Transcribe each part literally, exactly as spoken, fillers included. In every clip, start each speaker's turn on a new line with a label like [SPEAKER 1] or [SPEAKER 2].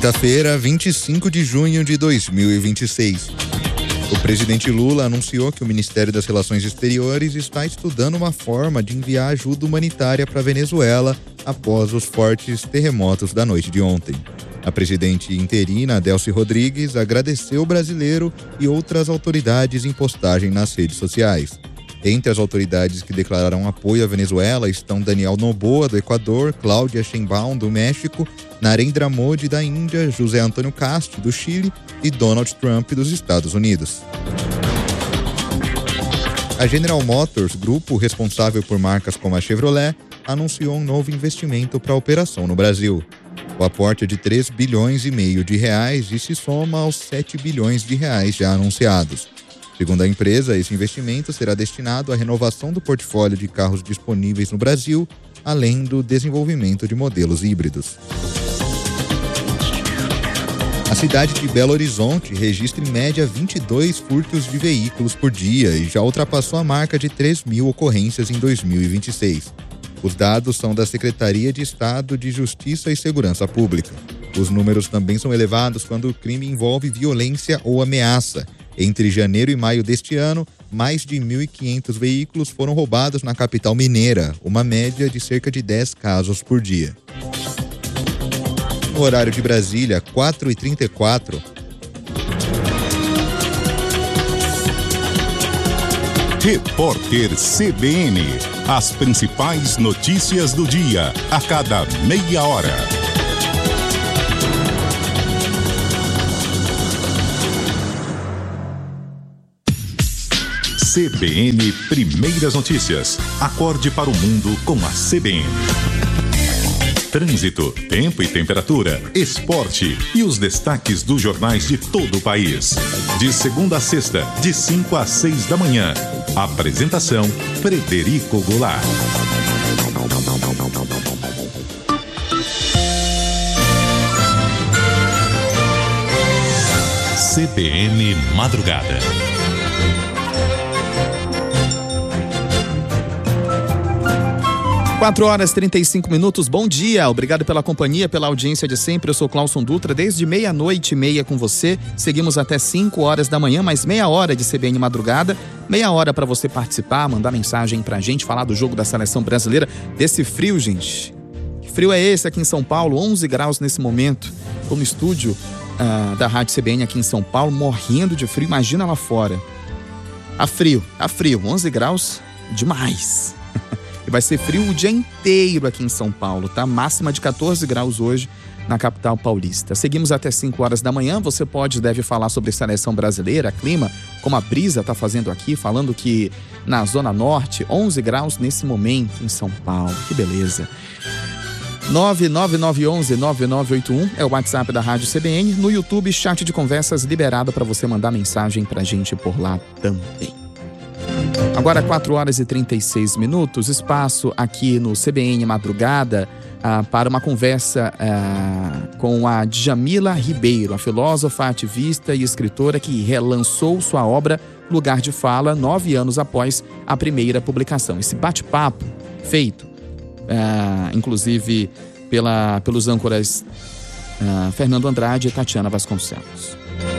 [SPEAKER 1] Quinta-feira, vinte e cinco de junho de dois mil e vinte e seis. O presidente Lula anunciou que o Ministério das Relações Exteriores está estudando uma forma de enviar ajuda humanitária para a Venezuela após os fortes terremotos da noite de ontem. A presidente interina, Delcy Rodrigues, agradeceu o brasileiro e outras autoridades em postagem nas redes sociais. Entre as autoridades que declararam apoio à Venezuela estão Daniel Noboa, do Equador, Cláudia Sheinbaum, do México, Narendra Modi, da Índia, José Antônio Cast, do Chile e Donald Trump, dos Estados Unidos. A General Motors, grupo responsável por marcas como a Chevrolet, anunciou um novo investimento para a operação no Brasil. O aporte é de três bilhões e meio de reais e se soma aos sete bilhões de reais já anunciados. Segundo a empresa, esse investimento será destinado à renovação do portfólio de carros disponíveis no Brasil, além do desenvolvimento de modelos híbridos. A cidade de Belo Horizonte registra em média vinte e dois furtos de veículos por dia e já ultrapassou a marca de três mil ocorrências em dois mil e vinte e seis. Os dados são da Secretaria de Estado de Justiça e Segurança Pública. Os números também são elevados quando o crime envolve violência ou ameaça. Entre janeiro e maio deste ano, mais de mil e quinhentos veículos foram roubados na capital mineira, uma média de cerca de dez casos por dia. No horário de Brasília, quatro e trinta e quatro.
[SPEAKER 2] Repórter C B N. As principais notícias do dia, a cada meia hora. C B N Primeiras Notícias. Acorde para o mundo com a C B N. Trânsito, tempo e temperatura, esporte e os destaques dos jornais de todo o país. De segunda a sexta, de cinco às seis da manhã. Apresentação, Frederico Goulart. C B N Madrugada.
[SPEAKER 3] quatro horas e trinta e cinco minutos, bom dia, obrigado pela companhia, pela audiência de sempre. Eu sou Cláuson Dutra, desde meia-noite e meia com você. Seguimos até cinco horas da manhã, mais meia hora de C B N Madrugada, meia hora para você participar, mandar mensagem pra gente, falar do jogo da seleção brasileira, desse frio, gente. Que frio é esse aqui em São Paulo? onze graus nesse momento. Tô no estúdio uh, da Rádio C B N aqui em São Paulo, morrendo de frio, imagina lá fora. Tá frio, tá frio, onze graus, demais. E vai ser frio o dia inteiro aqui em São Paulo, tá? Máxima de catorze graus hoje na capital paulista. Seguimos até cinco horas da manhã. Você pode, deve falar sobre seleção brasileira, clima, como a Brisa tá fazendo aqui, falando que na Zona Norte, onze graus nesse momento em São Paulo. Que beleza. nove nove nove um um nove nove oito um é o WhatsApp da Rádio C B N. No YouTube, chat de conversas liberado para você mandar mensagem pra gente por lá também. Agora quatro horas e trinta e seis minutos, espaço aqui no C B N Madrugada ah, para uma conversa ah, com a Djamila Ribeiro, a filósofa, ativista e escritora que relançou sua obra Lugar de Fala nove anos após a primeira publicação. Esse bate-papo feito, ah, inclusive, pela, pelos âncoras ah, Fernando Andrade e Tatiana Vasconcelos.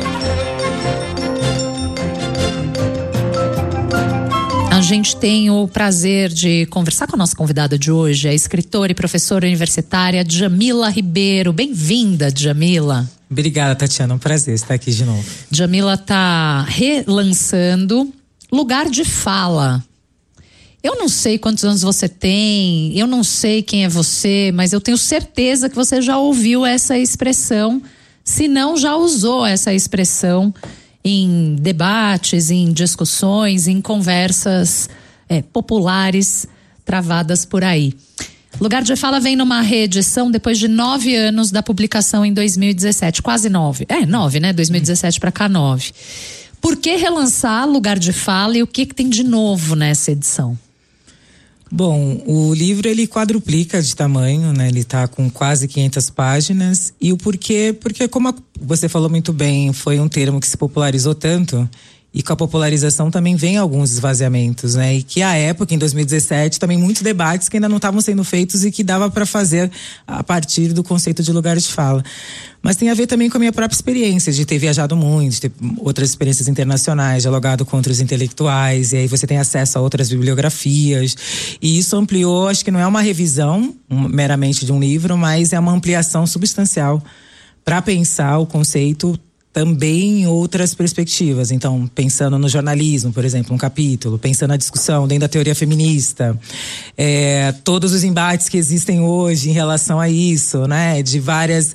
[SPEAKER 4] A gente tem o prazer de conversar com a nossa convidada de hoje, a escritora e professora universitária Djamila Ribeiro. Bem-vinda, Djamila.
[SPEAKER 5] Obrigada, Tatiana. É um prazer estar aqui de novo.
[SPEAKER 4] Djamila está relançando Lugar de Fala. Eu não sei quantos anos você tem, eu não sei quem é você, mas eu tenho certeza que você já ouviu essa expressão, se não já usou essa expressão em debates, em discussões, em conversas é, populares travadas por aí. Lugar de Fala vem numa reedição depois de nove anos da publicação em dois mil e dezessete, quase nove. É, nove, né? dois mil e dezessete para cá, nove. Por que relançar Lugar de Fala e o que, que tem de novo nessa edição?
[SPEAKER 5] Bom, o livro ele quadruplica de tamanho, né? Ele tá com quase quinhentas páginas. E o porquê? Porque, como você falou muito bem, foi um termo que se popularizou tanto. E com a popularização também vem alguns esvaziamentos, né? E que à época, em dois mil e dezessete, também muitos debates que ainda não estavam sendo feitos e que dava para fazer a partir do conceito de lugar de fala. Mas tem a ver também com a minha própria experiência de ter viajado muito, de ter outras experiências internacionais, dialogado com outros intelectuais, e aí você tem acesso a outras bibliografias. E isso ampliou, acho que não é uma revisão meramente de um livro, mas é uma ampliação substancial para pensar o conceito também em outras perspectivas. Então, pensando no jornalismo, por exemplo, um capítulo, pensando na discussão dentro da teoria feminista, é, todos os embates que existem hoje em relação a isso, né? De várias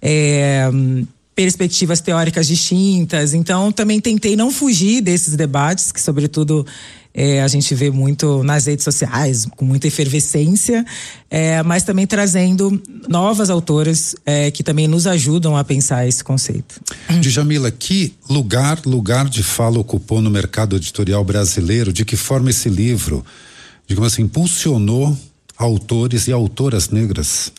[SPEAKER 5] é, perspectivas teóricas distintas. Então, também tentei não fugir desses debates, que sobretudo É, a gente vê muito nas redes sociais, com muita efervescência, é, mas também trazendo novas autoras é, que também nos ajudam a pensar esse conceito.
[SPEAKER 6] Djamila, que lugar, lugar de fala ocupou no mercado editorial brasileiro? De que forma esse livro, digamos assim, impulsionou autores e autoras negras?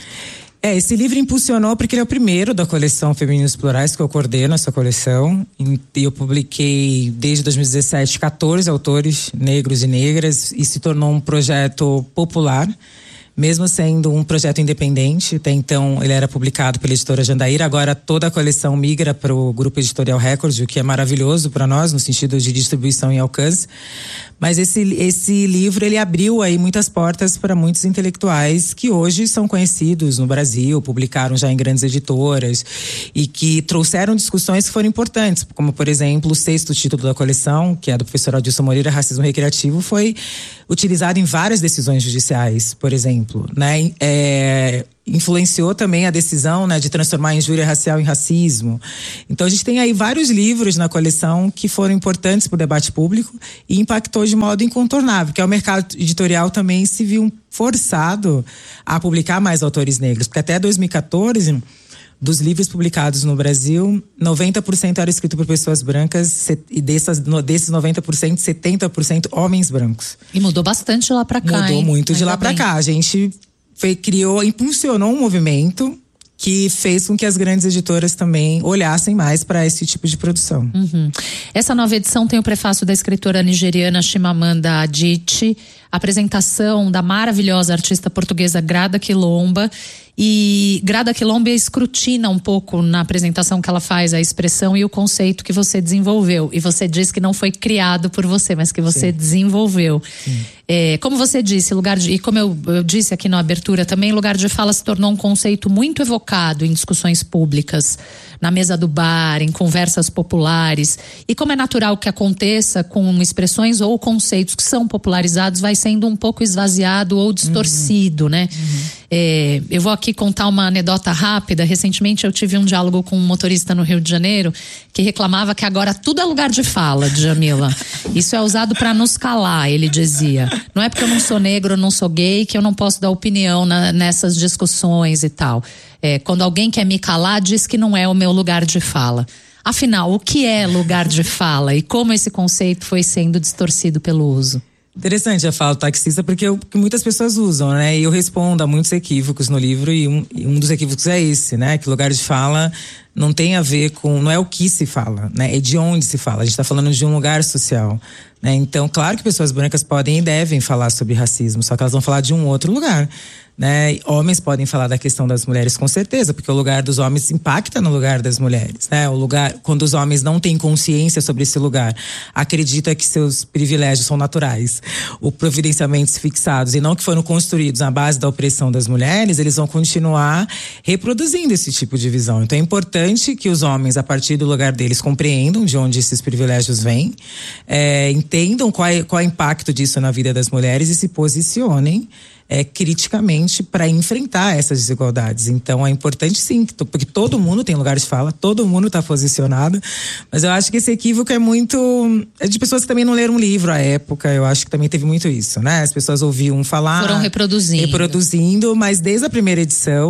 [SPEAKER 5] É, esse livro impulsionou porque ele é o primeiro da coleção Femininos Plurais, que eu coordeno essa coleção. E eu publiquei desde dois mil e dezessete quatorze autores negros e negras e se tornou um projeto popular, mesmo sendo um projeto independente. Até então ele era publicado pela editora Jandaíra, agora toda a coleção migra para o Grupo Editorial Record, o que é maravilhoso para nós no sentido de distribuição e alcance. Mas esse, esse livro, ele abriu aí muitas portas para muitos intelectuais que hoje são conhecidos no Brasil, publicaram já em grandes editoras e que trouxeram discussões que foram importantes, como, por exemplo, o sexto título da coleção, que é do professor Adilson Moreira, Racismo Recreativo, foi utilizado em várias decisões judiciais, por exemplo, né? É, influenciou também a decisão, né, de transformar a injúria racial em racismo. Então a gente tem aí vários livros na coleção que foram importantes para o debate público e impactou de modo incontornável, porque o mercado editorial também se viu forçado a publicar mais autores negros, porque até dois mil e quatorze, dos livros publicados no Brasil, noventa por cento era escrito por pessoas brancas e dessas, desses noventa por cento, setenta por cento homens brancos.
[SPEAKER 4] E mudou bastante de lá para cá,
[SPEAKER 5] Mudou
[SPEAKER 4] hein?
[SPEAKER 5] muito de
[SPEAKER 4] Ainda
[SPEAKER 5] lá para
[SPEAKER 4] bem.
[SPEAKER 5] cá. A gente Foi, criou, impulsionou um movimento que fez com que as grandes editoras também olhassem mais para esse tipo de produção.
[SPEAKER 4] Uhum. Essa nova edição tem o prefácio da escritora nigeriana Chimamanda Adichie, apresentação da maravilhosa artista portuguesa Grada Quilomba. E Grada Quilomba escrutina um pouco na apresentação que ela faz a expressão e o conceito que você desenvolveu. E você diz que não foi criado por você, mas que você Sim. desenvolveu. É, como você disse, lugar de, e como eu, eu disse aqui na abertura também, lugar de fala se tornou um conceito muito evocado em discussões públicas, na mesa do bar, em conversas populares. E como é natural que aconteça com expressões ou conceitos que são popularizados, vai sendo um pouco esvaziado ou distorcido, uhum. né? Uhum. É, eu vou aqui contar uma anedota rápida. Recentemente eu tive um diálogo com um motorista no Rio de Janeiro que reclamava que agora tudo é lugar de fala, Djamila. Isso é usado para nos calar, ele dizia. Não é porque eu não sou negro, eu não sou gay, que eu não posso dar opinião na, nessas discussões e tal. É, quando alguém quer me calar, diz que não é o meu lugar de fala. Afinal, o que é lugar de fala e como esse conceito foi sendo distorcido pelo uso?
[SPEAKER 5] Interessante a fala do taxista, porque, eu, porque muitas pessoas usam, né? E eu respondo a muitos equívocos no livro, e um, e um dos equívocos é esse, né? Que lugar de fala não tem a ver com, não é o que se fala, né? É de onde se fala. A gente está falando de um lugar social, né? Então, claro que pessoas brancas podem e devem falar sobre racismo, só que elas vão falar de um outro lugar, né? Homens podem falar da questão das mulheres com certeza, porque o lugar dos homens impacta no lugar das mulheres, né? O lugar, quando os homens não têm consciência sobre esse lugar, acredita que seus privilégios são naturais, ou providenciamentos fixados e não que foram construídos na base da opressão das mulheres, eles vão continuar reproduzindo esse tipo de visão. Então é importante que os homens, a partir do lugar deles, compreendam de onde esses privilégios vêm, é, entendam qual é, qual é o impacto disso na vida das mulheres e se posicionem É, criticamente para enfrentar essas desigualdades. Então é importante sim, porque todo mundo tem lugar de fala, todo mundo está posicionado, mas eu acho que esse equívoco é muito é de pessoas que também não leram um livro à época. Eu acho que também teve muito isso, né? As pessoas ouviam falar,
[SPEAKER 4] foram reproduzindo
[SPEAKER 5] reproduzindo, mas desde a primeira edição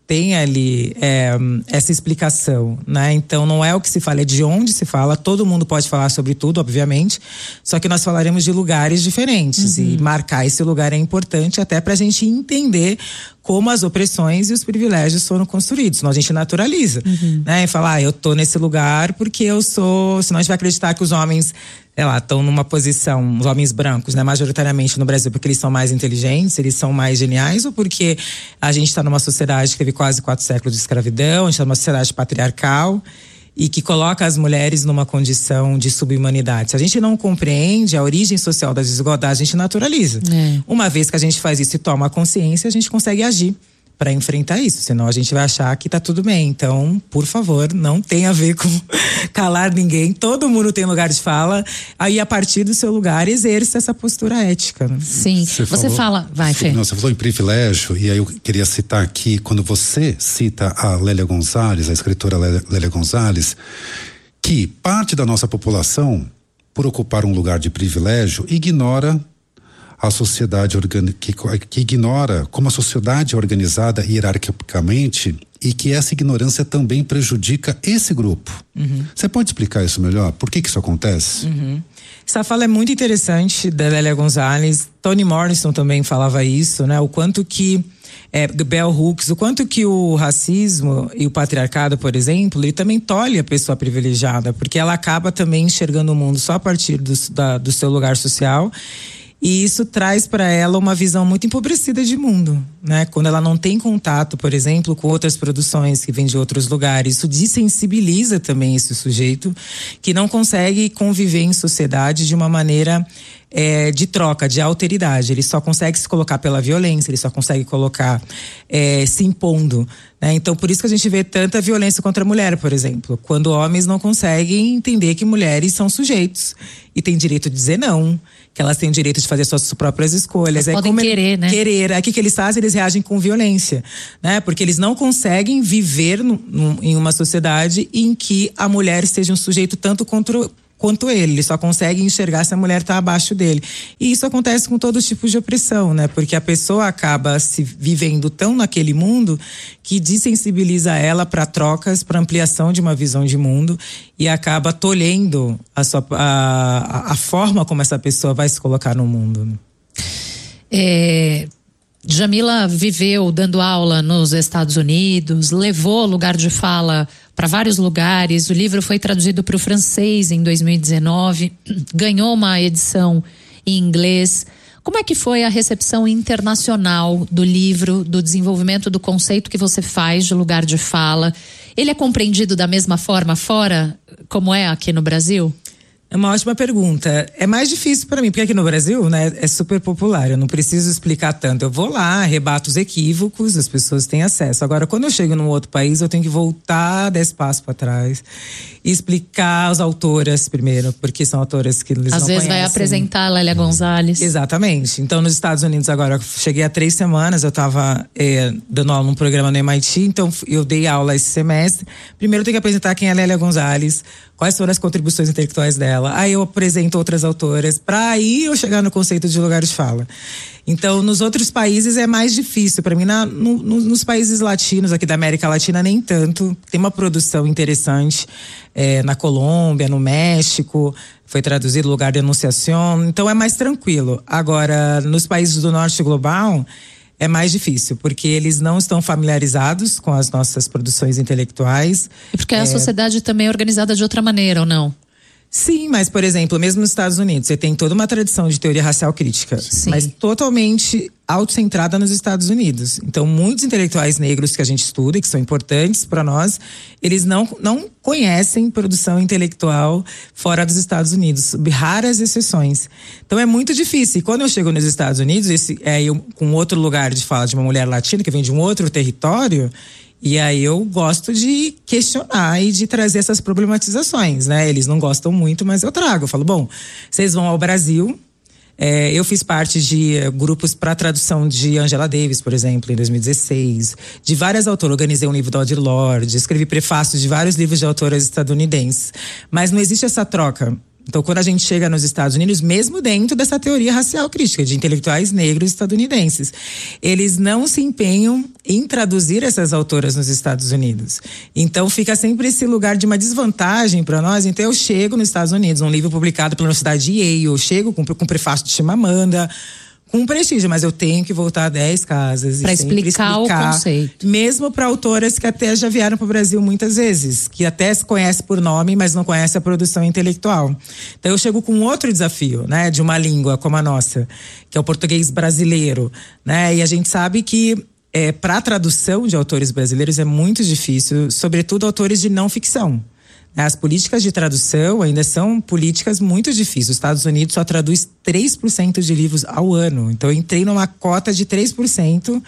[SPEAKER 5] tem ali é, essa explicação, né? Então não é o que se fala, é de onde se fala. Todo mundo pode falar sobre tudo, obviamente, só que nós falaremos de lugares diferentes, uhum. e marcar esse lugar é importante até pra gente entender como as opressões e os privilégios foram construídos, senão a gente naturaliza, uhum. né? E falar, ah, eu tô nesse lugar porque eu sou, senão a gente vai acreditar que os homens, sei lá, estão numa posição, os homens brancos, né, majoritariamente no Brasil, porque eles são mais inteligentes, eles são mais geniais, ou porque a gente está numa sociedade que teve quase quatro séculos de escravidão, a gente está numa sociedade patriarcal e que coloca as mulheres numa condição de subhumanidade. Se a gente não compreende a origem social das desigualdades, a gente naturaliza. É. Uma vez que a gente faz isso e toma consciência, a gente consegue agir para enfrentar isso, senão a gente vai achar que tá tudo bem. Então, por favor, não tem a ver com calar ninguém, todo mundo tem lugar de fala, aí a partir do seu lugar exerça essa postura ética. Né?
[SPEAKER 4] Sim, você, você falou, fala, vai Fê.
[SPEAKER 6] Não, você falou em privilégio, e aí eu queria citar aqui, quando você cita a Lélia Gonzalez, a escritora Lélia Gonzalez, que parte da nossa população, por ocupar um lugar de privilégio, ignora a sociedade organi- que, que ignora como a sociedade é organizada hierarquicamente e que essa ignorância também prejudica esse grupo. Uhum. Você pode explicar isso melhor? Por que que isso acontece?
[SPEAKER 5] Uhum. Essa fala é muito interessante da Lélia Gonzalez. Toni Morrison também falava isso, né? O quanto que é, Bell Hooks, o quanto que o racismo e o patriarcado, por exemplo, ele também tolhe a pessoa privilegiada, porque ela acaba também enxergando o mundo só a partir do, da, do seu lugar social. E isso traz para ela uma visão muito empobrecida de mundo, né? Quando ela não tem contato, por exemplo, com outras produções que vêm de outros lugares, isso desensibiliza também esse sujeito que não consegue conviver em sociedade de uma maneira é, de troca, de alteridade. Ele só consegue se colocar pela violência, ele só consegue colocar é, se impondo, né? Então, por isso que a gente vê tanta violência contra a mulher, por exemplo, quando homens não conseguem entender que mulheres são sujeitos e têm direito de dizer não, que elas têm o direito de fazer suas próprias escolhas.
[SPEAKER 4] Elas podem querer, né?
[SPEAKER 5] Querer. Aí o que, que eles fazem? Eles reagem com violência, né? Porque eles não conseguem viver no, no, em uma sociedade em que a mulher seja um sujeito tanto contra quanto ele, ele só consegue enxergar se a mulher está abaixo dele. E isso acontece com todos os tipos de opressão, né? Porque a pessoa acaba se vivendo tão naquele mundo que desensibiliza ela para trocas, para ampliação de uma visão de mundo e acaba tolhendo a, sua, a, a forma como essa pessoa vai se colocar no mundo.
[SPEAKER 4] É... Djamila viveu dando aula nos Estados Unidos, levou lugar de fala para vários lugares. O livro foi traduzido para o francês em dois mil e dezenove, ganhou uma edição em inglês. Como é que foi a recepção internacional do livro, do desenvolvimento do conceito que você faz de lugar de fala? Ele é compreendido da mesma forma fora, como é aqui no Brasil?
[SPEAKER 5] É uma ótima pergunta. É mais difícil para mim, porque aqui no Brasil, né, é super popular. Eu não preciso explicar tanto. Eu vou lá, rebato os equívocos, as pessoas têm acesso. Agora, quando eu chego num outro país, eu tenho que voltar dez passos para trás e explicar as autoras primeiro, porque são autoras que eles
[SPEAKER 4] Às
[SPEAKER 5] não
[SPEAKER 4] vezes
[SPEAKER 5] conhecem.
[SPEAKER 4] Vai apresentar a Lélia Gonzalez.
[SPEAKER 5] Exatamente. Então, nos Estados Unidos agora, eu cheguei há três semanas, eu estava é, dando aula num programa no M I T, então eu dei aula esse semestre. Primeiro eu tenho que apresentar quem é a Lélia Gonzalez, quais foram as contribuições intelectuais dela. Aí eu apresento outras autoras, para aí eu chegar no conceito de lugar de fala. Então, nos outros países é mais difícil. Para mim, na, no, no, nos países latinos, aqui da América Latina, nem tanto. Tem uma produção interessante é, na Colômbia, no México. Foi traduzido Lugar de Anunciação. Então, é mais tranquilo. Agora, nos países do norte global, é mais difícil, porque eles não estão familiarizados com as nossas produções intelectuais.
[SPEAKER 4] E porque
[SPEAKER 5] é...
[SPEAKER 4] a sociedade também é organizada de outra maneira, ou não?
[SPEAKER 5] Sim, mas, por exemplo, mesmo nos Estados Unidos, você tem toda uma tradição de teoria racial crítica, Sim. mas totalmente autocentrada nos Estados Unidos. Então, muitos intelectuais negros que a gente estuda e que são importantes para nós, eles não, não conhecem produção intelectual fora dos Estados Unidos, sob raras exceções. Então, é muito difícil. E quando eu chego nos Estados Unidos, esse, é, eu, com outro lugar de fala de uma mulher latina que vem de um outro território, e aí eu gosto de questionar e de trazer essas problematizações, né? Eles não gostam muito, mas eu trago. Eu falo, bom, vocês vão ao Brasil. É, eu fiz parte de uh, grupos para tradução de Angela Davis, por exemplo, em dois mil e dezesseis. De várias autoras. Organizei um livro da Audre Lorde, escrevi prefácios de vários livros de autoras estadunidenses. Mas não existe essa troca Então, quando a gente chega nos Estados Unidos, mesmo dentro dessa teoria racial crítica de intelectuais negros estadunidenses, eles não se empenham em traduzir essas autoras nos Estados Unidos. Então, fica sempre esse lugar de uma desvantagem para nós. Então, eu chego nos Estados Unidos, um livro publicado pela Universidade de Yale, eu chego com, com o prefácio de Chimamanda, com prestígio, mas eu tenho que voltar a dez casas
[SPEAKER 4] para
[SPEAKER 5] e
[SPEAKER 4] explicar, explicar o conceito.
[SPEAKER 5] Mesmo para autoras que até já vieram para o Brasil muitas vezes, que até se conhece por nome, mas não conhece a produção intelectual. Então eu chego com outro desafio, né, de uma língua como a nossa, que é o português brasileiro, né? E a gente sabe que é, para a tradução de autores brasileiros é muito difícil, sobretudo autores de não ficção. As políticas de tradução ainda são políticas muito difíceis. Os Estados Unidos só traduz três por cento de livros ao ano. Então, eu entrei numa cota de três por cento.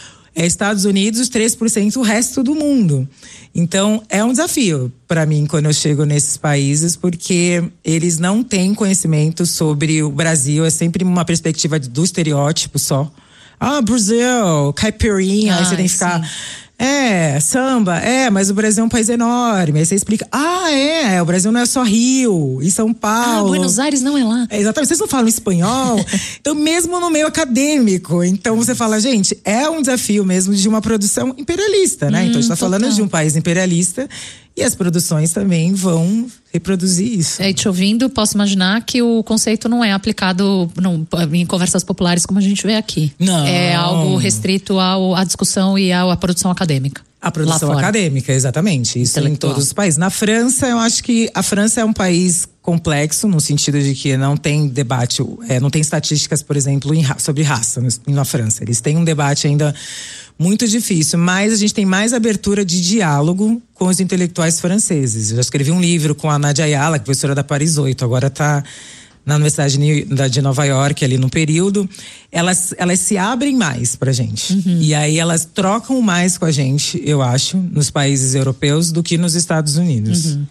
[SPEAKER 5] É Estados Unidos, três por cento o resto do mundo. Então, é um desafio para mim quando eu chego nesses países, porque eles não têm conhecimento sobre o Brasil. É sempre uma perspectiva do estereótipo só. Ah, Brasil, caipirinha. Ai, aí você tem que ficar... Sim. É, samba, é, mas o Brasil é um país enorme. Aí você explica, ah, é, o Brasil não é só Rio e São Paulo.
[SPEAKER 4] Ah, Buenos Aires não é lá.
[SPEAKER 5] É, exatamente, vocês não falam espanhol. Então, mesmo no meio acadêmico, então você fala, gente, é um desafio mesmo de uma produção imperialista, né? Hum, então a gente tá total. falando de um país imperialista e as produções também vão reproduzir isso.
[SPEAKER 4] É, te ouvindo, posso imaginar que o conceito não é aplicado não, em conversas populares como a gente vê aqui.
[SPEAKER 5] Não.
[SPEAKER 4] É algo restrito ao, à discussão e à, à produção acadêmica.
[SPEAKER 5] A produção acadêmica, exatamente. Isso em todos os países. Na França, eu acho que a França é um país complexo, no sentido de que não tem debate, é, não tem estatísticas, por exemplo, em, sobre raça na França. Eles têm um debate ainda muito difícil, mas a gente tem mais abertura de diálogo com os intelectuais franceses. Eu já escrevi um livro com a Nadia Ayala, que é professora da Paris oito, agora está na Universidade de Nova York, ali no período. Elas, elas se abrem mais pra gente. Uhum. E aí elas trocam mais com a gente, eu acho, nos países europeus do que nos Estados Unidos.
[SPEAKER 4] Uhum.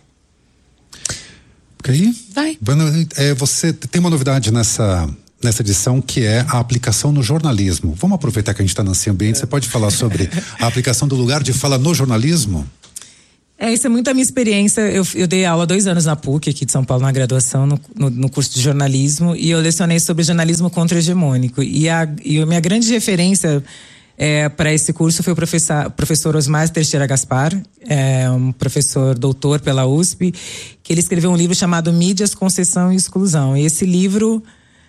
[SPEAKER 6] Ok?
[SPEAKER 4] Vai.
[SPEAKER 6] É, você tem uma novidade nessa... nessa edição, que é a aplicação no jornalismo. Vamos aproveitar que a gente está nesse ambiente. Você pode falar sobre a aplicação do lugar de fala no jornalismo?
[SPEAKER 5] É, isso é muito a minha experiência. Eu, eu dei aula há dois anos na P U C, aqui de São Paulo, na graduação, no, no, no curso de jornalismo, e eu lecionei sobre jornalismo contra-hegemônico. E a, e a minha grande referência é, para esse curso foi o professor, professor Osmar Teixeira Gaspar, é, um professor doutor pela U S P, que ele escreveu um livro chamado Mídias, Concessão e Exclusão. E esse livro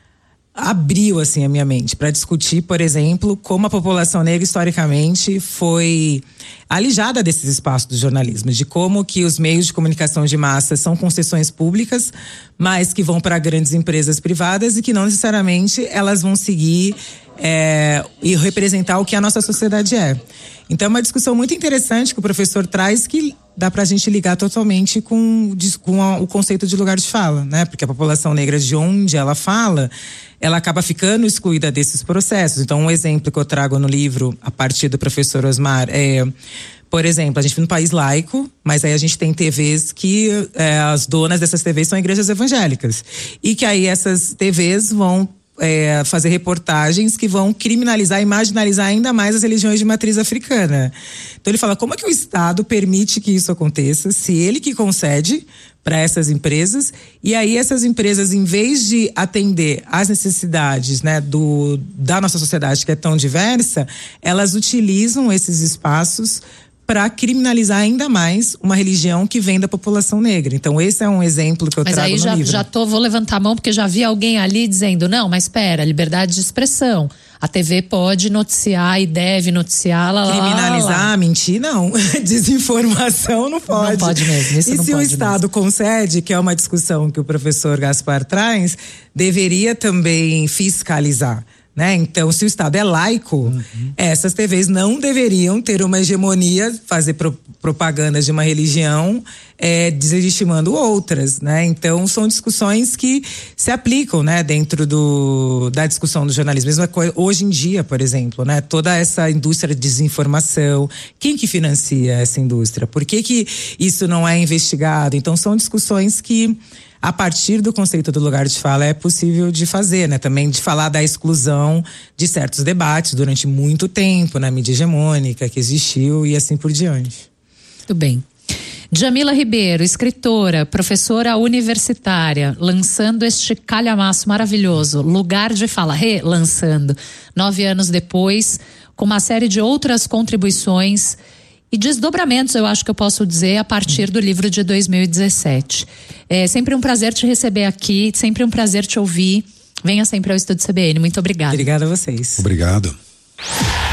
[SPEAKER 5] abriu assim a minha mente para discutir, por exemplo, como a população negra historicamente foi alijada desses espaços do jornalismo, de como que os meios de comunicação de massa são concessões públicas, mas que vão para grandes empresas privadas e que não necessariamente elas vão seguir é, e representar o que a nossa sociedade é. Então é uma discussão muito interessante que o professor traz, que dá pra gente ligar totalmente com, com a, o conceito de lugar de fala, né? Porque a população negra, de onde ela fala, ela acaba ficando excluída desses processos. Então, um exemplo que eu trago no livro, a partir do professor Osmar, é, por exemplo, a gente vive num país laico, mas aí a gente tem T Vs que é, as donas dessas T Vs são igrejas evangélicas. E que aí essas T Vs vão É, fazer reportagens que vão criminalizar e marginalizar ainda mais as religiões de matriz africana. Então ele fala, como é que o Estado permite que isso aconteça, se ele que concede para essas empresas, e aí essas empresas, em vez de atender às necessidades, né, do, da nossa sociedade que é tão diversa, elas utilizam esses espaços para criminalizar ainda mais uma religião que vem da população negra. Então esse é um exemplo que eu
[SPEAKER 4] mas
[SPEAKER 5] trago no livro.
[SPEAKER 4] Mas aí já, já tô, vou levantar a mão porque já vi alguém ali dizendo, não, mas espera, liberdade de expressão. A T V pode noticiar e deve noticiar, lá,
[SPEAKER 5] criminalizar,
[SPEAKER 4] lá, lá.
[SPEAKER 5] mentir, não. Desinformação não pode.
[SPEAKER 4] Não pode mesmo, isso
[SPEAKER 5] e
[SPEAKER 4] não
[SPEAKER 5] se
[SPEAKER 4] pode
[SPEAKER 5] o Estado
[SPEAKER 4] mesmo.
[SPEAKER 5] concede, que é uma discussão que o professor Gaspar traz, deveria também fiscalizar. Né? Então, se o Estado é laico, uhum. essas T Vs não deveriam ter uma hegemonia, fazer pro, propaganda de uma religião, é, deslegitimando outras, né? Então, são discussões que se aplicam, né, dentro do, da discussão do jornalismo. Mesma coisa, hoje em dia, por exemplo, né, toda essa indústria de desinformação, quem que financia essa indústria? Por que que isso não é investigado? Então, são discussões que, a partir do conceito do lugar de fala, é possível de fazer, né? Também de falar da exclusão de certos debates durante muito tempo na mídia hegemônica que existiu e assim por diante.
[SPEAKER 4] Muito bem. Djamila Ribeiro, escritora, professora universitária, lançando este calhamaço maravilhoso, Lugar de Fala, relançando, nove anos depois, com uma série de outras contribuições e desdobramentos, eu acho que eu posso dizer, a partir do livro de dois mil e dezessete. É sempre um prazer te receber aqui, sempre um prazer te ouvir. Venha sempre ao Estúdio C B N. Muito obrigada.
[SPEAKER 5] Obrigada a vocês.
[SPEAKER 6] Obrigado.